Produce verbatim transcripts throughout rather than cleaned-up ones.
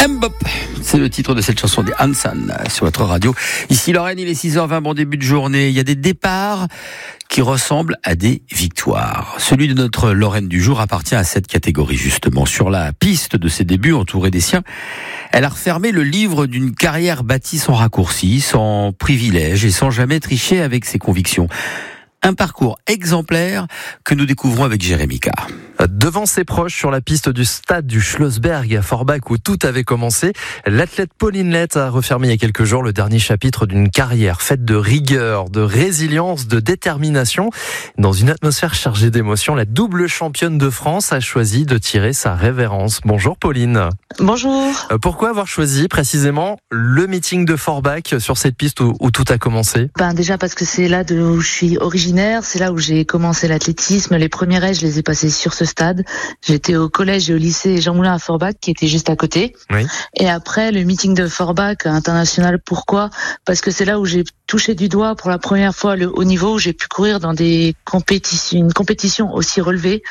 Mbop, c'est le titre de cette chanson des Hanson sur votre radio. Ici Lorraine, il est six heures vingt, bon début de journée. Il y a des départs qui ressemblent à des victoires. Celui de notre Lorraine du jour appartient à cette catégorie justement. Sur la piste de ses débuts, entourée des siens, elle a refermé le livre d'une carrière bâtie sans raccourci, sans privilèges et sans jamais tricher avec ses convictions. Un parcours exemplaire que nous découvrons avec Jérémy Carr. Devant ses proches sur la piste du stade du Schlossberg à Forbach où tout avait commencé, l'athlète Pauline Lett a refermé il y a quelques jours le dernier chapitre d'une carrière faite de rigueur, de résilience, de détermination. Dans une atmosphère chargée d'émotions, la double championne de France a choisi de tirer sa révérence. Bonjour Pauline. Bonjour. Pourquoi avoir choisi précisément le meeting de Forbach sur cette piste où, où tout a commencé ? Ben déjà parce que c'est là d'où je suis originaire, c'est là où j'ai commencé l'athlétisme. Les premiers raids, je les ai passés sur ce stade. J'étais au collège et au lycée Jean Moulin à Forbach, qui était juste à côté. Oui. Et après, le meeting de Forbach international, pourquoi ? Parce que c'est là où j'ai touché du doigt pour la première fois le haut niveau, où j'ai pu courir dans des compétitions, une compétition aussi relevée.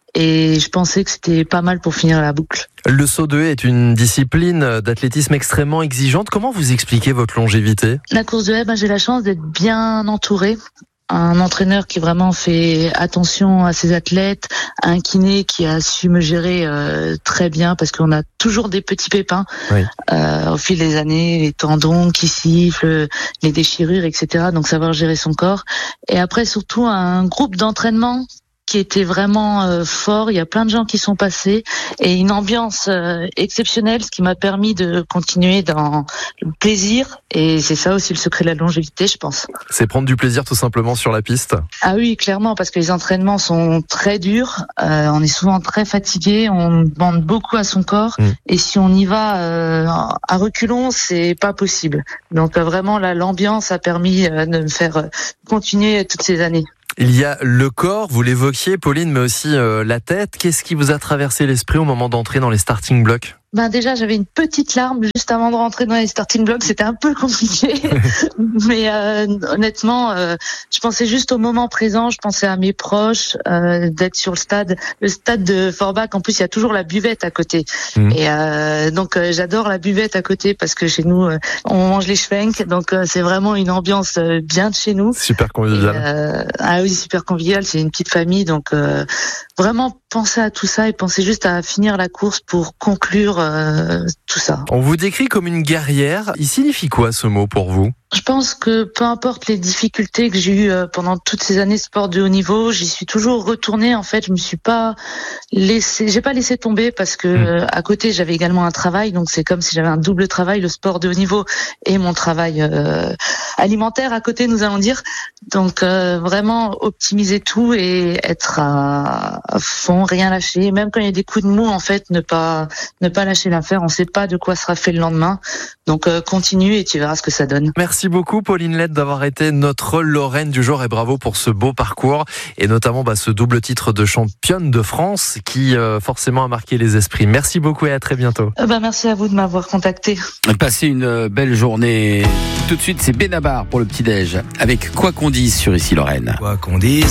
Et je pensais que c'était pas mal pour finir la boucle. Le saut de haie est une discipline d'athlétisme extrêmement exigeante. Comment vous expliquez votre longévité ? La course de haie, ben, j'ai la chance d'être bien entourée. Un entraîneur qui vraiment fait attention à ses athlètes, un kiné qui a su me gérer euh, très bien parce qu'on a toujours des petits pépins oui. euh, au fil des années, les tendons qui sifflent, les déchirures, et cetera. Donc savoir gérer son corps. Et après surtout un groupe d'entraînement qui était vraiment euh, fort. Il y a plein de gens qui sont passés et une ambiance euh, exceptionnelle, ce qui m'a permis de continuer dans le plaisir. Et c'est ça aussi le secret de la longévité, je pense. C'est prendre du plaisir tout simplement sur la piste. Ah oui, clairement, parce que les entraînements sont très durs. Euh, on est souvent très fatigué, on demande beaucoup à son corps. Mmh. Et si on y va euh, à reculons, c'est pas possible. Donc euh, vraiment, là, l'ambiance a permis euh, de me faire euh, continuer toutes ces années. Il y a le corps, vous l'évoquiez Pauline, mais aussi euh, la tête. Qu'est-ce qui vous a traversé l'esprit au moment d'entrer dans les starting blocks ? Ben déjà, j'avais une petite larme juste avant de rentrer dans les starting blocks. C'était un peu compliqué, mais euh, honnêtement, euh, je pensais juste au moment présent. Je pensais à mes proches, euh, d'être sur le stade, le stade de Forbach. En plus, il y a toujours la buvette à côté, mmh. et euh, donc euh, j'adore la buvette à côté parce que chez nous, euh, on mange les schwenks, donc euh, c'est vraiment une ambiance euh, bien de chez nous. Super convivial. Et, euh, ah oui, super convivial. C'est une petite famille, donc euh, vraiment penser à tout ça et penser juste à finir la course pour conclure euh, tout ça. On vous décrit comme une guerrière. Il signifie quoi ce mot pour vous ? Je pense que peu importe les difficultés que j'ai eues pendant toutes ces années de sport de haut niveau, j'y suis toujours retournée. En fait, je me suis pas laissé, j'ai pas laissé tomber parce que mmh. à côté j'avais également un travail, donc c'est comme si j'avais un double travail, le sport de haut niveau et mon travail euh, alimentaire à côté, nous allons dire. Donc euh, vraiment optimiser tout et être à, à fond, rien lâcher, même quand il y a des coups de mou, en fait, ne pas ne pas lâcher l'affaire. On sait pas de quoi sera fait le lendemain, donc euh, continue et tu verras ce que ça donne. Merci beaucoup Pauline Lett d'avoir été notre Lorraine du jour et bravo pour ce beau parcours et notamment bah, ce double titre de championne de France qui euh, forcément a marqué les esprits. Merci beaucoup et à très bientôt. Euh, bah, merci à vous de m'avoir contacté. Passez une belle journée. Tout de suite c'est Benabar pour le petit-déj avec Quoi qu'on dise sur Ici Lorraine. Quoi qu'on dise.